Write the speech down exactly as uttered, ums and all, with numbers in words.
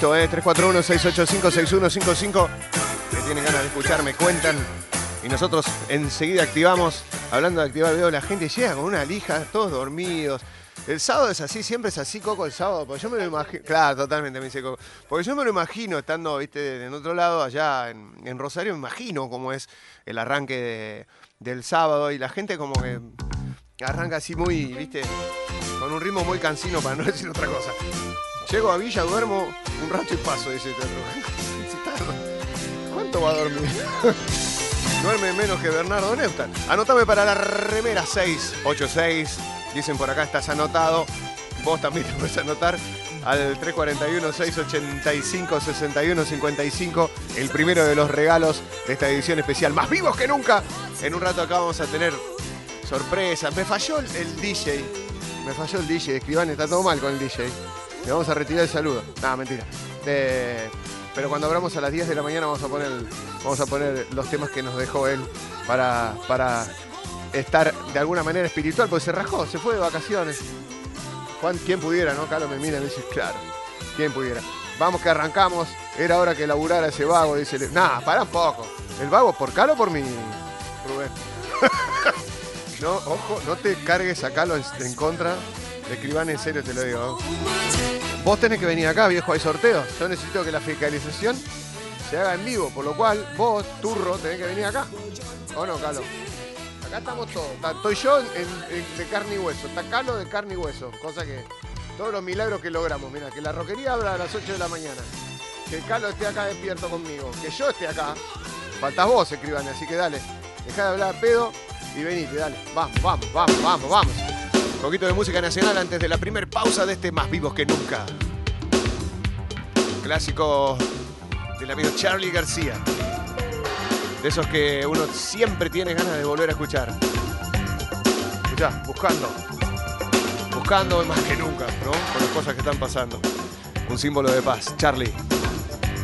listo, ¿eh? tres cuatro uno, seis ocho cinco, seis uno cinco cinco. Que tienen ganas de escuchar, me cuentan. Y nosotros enseguida activamos. Hablando de activar, veo la gente llega con una lija, todos dormidos. El sábado es así, siempre es así, Coco, el sábado. Porque yo me lo imagino. Claro, totalmente, me dice Coco. Porque yo me lo imagino estando, viste, en otro lado, allá en, en Rosario, me imagino cómo es el arranque de, del sábado. Y la gente como que arranca así muy, viste, con un ritmo muy cansino, para no decir otra cosa. Llego a Villa, duermo un rato y paso, dice el otro. ¿Cuánto va a dormir? Duerme menos que Bernardo Neustadt. Anotame para la remera seis ocho seis. Dicen por acá, estás anotado. Vos también te puedes anotar al tres cuatro uno, seis ocho cinco, seis uno cinco cinco. El primero de los regalos de esta edición especial. Más vivos que nunca. En un rato acá vamos a tener sorpresas. Me falló el, el D J. Me falló el D J. Escribán, está todo mal con el D J. Le vamos a retirar el saludo. No, mentira. Eh, pero cuando abramos a las diez de la mañana vamos a poner, vamos a poner los temas que nos dejó él para, para estar de alguna manera espiritual, porque se rajó, se fue de vacaciones. Juan, ¿quién pudiera, no? Carlos me mira y me dice, claro, ¿quién pudiera? Vamos que arrancamos, era hora que laburara ese vago, dice. Nah, pará un poco. ¿El vago por Calo o por mí, Rubén? No, ojo, no te cargues a Calo en, en contra. Escribán, en serio te lo digo. Vos tenés que venir acá, viejo, hay sorteos. Yo necesito que la fiscalización se haga en vivo, por lo cual vos, turro, tenés que venir acá. ¿O no, Calo? Acá estamos todos. Estoy yo en, en, de carne y hueso. Está Calo de carne y hueso. Cosa que todos los milagros que logramos. Mira, que la roquería abra a las ocho de la mañana. Que Calo esté acá despierto conmigo. Que yo esté acá. Faltás vos, escriban, así que dale. Dejá de hablar pedo y venite, dale. Vamos, vamos, vamos, vamos, vamos. Un poquito de música nacional antes de la primer pausa de este Más Vivos que Nunca. Clásico del amigo Charly García. De esos que uno siempre tiene ganas de volver a escuchar. Escuchá, buscando. Buscando más que nunca, ¿no? Con las cosas que están pasando. Un símbolo de paz. Charly.